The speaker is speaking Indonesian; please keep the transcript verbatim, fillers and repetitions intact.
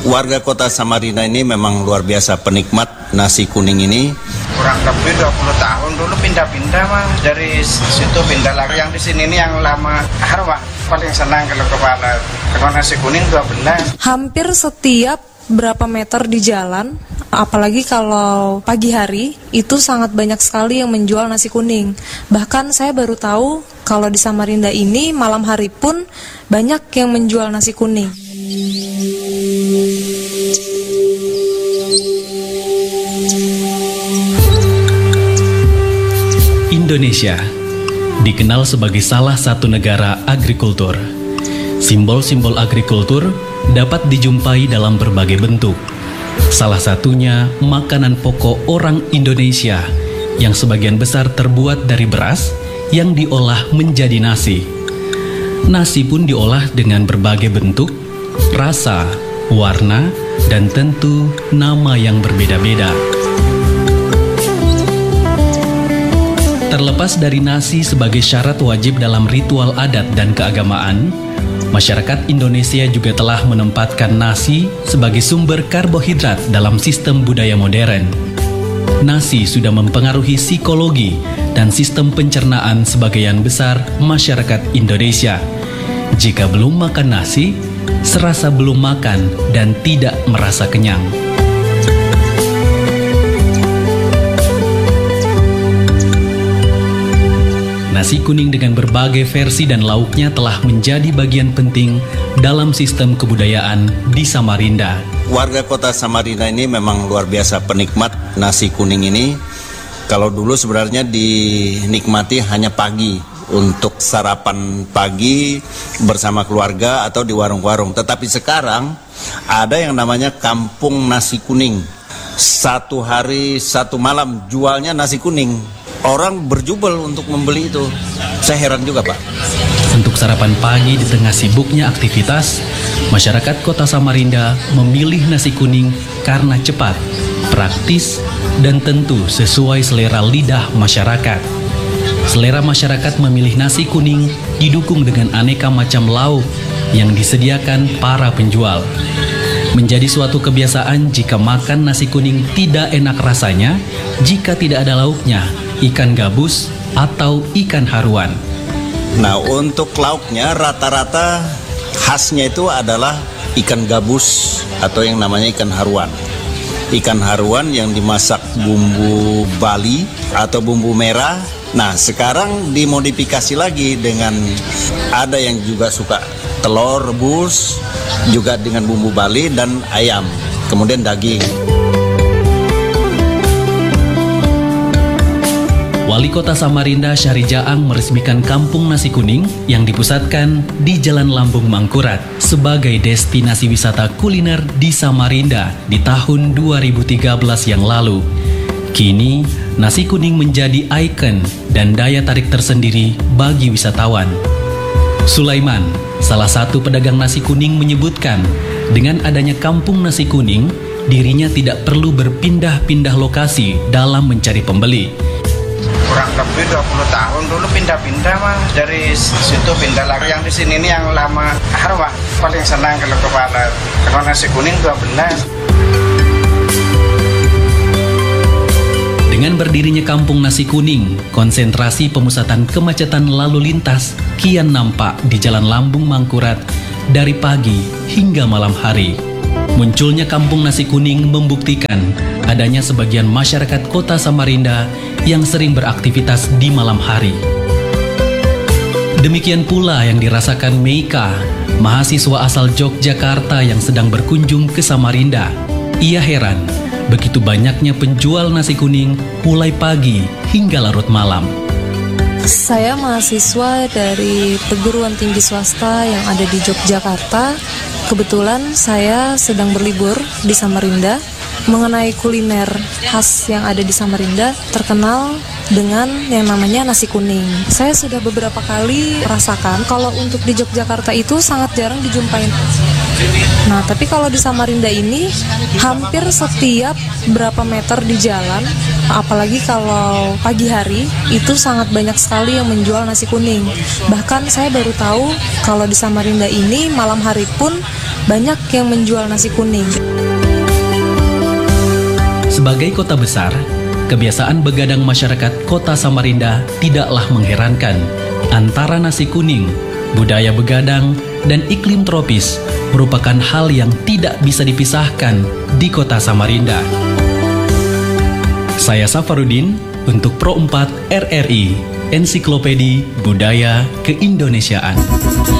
Warga kota Samarinda ini memang luar biasa penikmat nasi kuning ini. Kurang lebih dua puluh tahun dulu pindah-pindah mah, dari situ pindah lagi. Yang di sini ini yang lama Harwa paling senang kalau kepala kalau nasi kuning dua belas. Hampir setiap berapa meter di jalan, apalagi kalau pagi hari, itu sangat banyak sekali yang menjual nasi kuning. Bahkan saya baru tahu kalau di Samarinda ini malam hari pun banyak yang menjual nasi kuning. Indonesia dikenal sebagai salah satu negara agrikultur. Simbol-simbol agrikultur dapat dijumpai dalam berbagai bentuk. Salah satunya makanan pokok orang Indonesia yang sebagian besar terbuat dari beras yang diolah menjadi nasi. Nasi pun diolah dengan berbagai bentuk, rasa, warna, dan tentu nama yang berbeda-beda. Terlepas dari nasi sebagai syarat wajib dalam ritual adat dan keagamaan, masyarakat Indonesia juga telah menempatkan nasi sebagai sumber karbohidrat dalam sistem budaya modern. Nasi sudah mempengaruhi psikologi dan sistem pencernaan sebagian besar masyarakat Indonesia. Jika belum makan nasi, serasa belum makan dan tidak merasa kenyang. Nasi kuning dengan berbagai versi dan lauknya telah menjadi bagian penting dalam sistem kebudayaan di Samarinda. Warga kota Samarinda ini memang luar biasa penikmat nasi kuning ini. Kalau dulu sebenarnya dinikmati hanya pagi untuk sarapan pagi bersama keluarga atau di warung-warung. Tetapi sekarang ada yang namanya kampung nasi kuning. Satu hari, satu malam jualnya nasi kuning. Orang berjubel untuk membeli itu. Saya heran juga, Pak. Untuk sarapan pagi di tengah sibuknya aktivitas, masyarakat kota Samarinda memilih nasi kuning karena cepat, praktis, dan tentu sesuai selera lidah masyarakat. Selera masyarakat memilih nasi kuning didukung dengan aneka macam lauk yang disediakan para penjual. Menjadi suatu kebiasaan jika makan nasi kuning tidak enak rasanya jika tidak ada lauknya, ikan gabus atau ikan haruan. Nah, untuk lauknya rata-rata khasnya itu adalah ikan gabus atau yang namanya ikan haruan. Ikan haruan yang dimasak bumbu Bali atau bumbu merah. Nah, sekarang dimodifikasi lagi dengan ada yang juga suka telur rebus, juga dengan bumbu Bali dan ayam, kemudian daging. Wali Kota Samarinda Syahri Jaang meresmikan Kampung Nasi Kuning yang dipusatkan di Jalan Lambung Mangkurat sebagai destinasi wisata kuliner di Samarinda di tahun dua ribu tiga belas yang lalu. Kini, nasi kuning menjadi ikon dan daya tarik tersendiri bagi wisatawan. Sulaiman, salah satu pedagang nasi kuning, menyebutkan dengan adanya Kampung Nasi Kuning, dirinya tidak perlu berpindah-pindah lokasi dalam mencari pembeli. Kurang lebih dua puluh tahun dulu pindah-pindah mah, dari situ pindah lagi. Yang di sini ini yang lama Harwa paling senang kalau kepala kalau nasi kuning dua belas. Dengan berdirinya Kampung Nasi Kuning, konsentrasi pemusatan kemacetan lalu lintas kian nampak di Jalan Lambung Mangkurat dari pagi hingga malam hari. Munculnya Kampung Nasi Kuning membuktikan adanya sebagian masyarakat kota Samarinda yang sering beraktivitas di malam hari. Demikian pula yang dirasakan Meika, mahasiswa asal Yogyakarta yang sedang berkunjung ke Samarinda. Ia heran, begitu banyaknya penjual nasi kuning mulai pagi hingga larut malam. Saya mahasiswa dari perguruan tinggi swasta yang ada di Yogyakarta. Kebetulan saya sedang berlibur di Samarinda. Mengenai kuliner khas yang ada di Samarinda, terkenal dengan yang namanya nasi kuning. Saya sudah beberapa kali merasakan kalau untuk di Yogyakarta itu sangat jarang dijumpai. Nah, tapi kalau di Samarinda ini hampir setiap berapa meter di jalan Apalagi kalau pagi hari itu sangat banyak sekali yang menjual nasi kuning. Bahkan saya baru tahu kalau di Samarinda ini malam hari pun banyak yang menjual nasi kuning. Sebagai kota besar, kebiasaan begadang masyarakat kota Samarinda tidaklah mengherankan. Antara nasi kuning, budaya begadang, dan iklim tropis merupakan hal yang tidak bisa dipisahkan di kota Samarinda. Saya Safarudin untuk Pro empat R R I, Ensiklopedi Budaya Keindonesiaan.